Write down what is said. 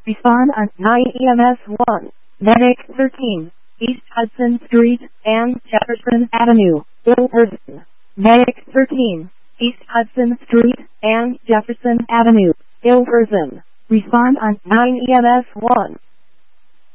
Respond on 9 EMS 1. Medic 13. East Hudson Street and Jefferson Avenue, ill person. Medic 13. East Hudson Street and Jefferson Avenue, ill person. Respond on 9 EMS 1.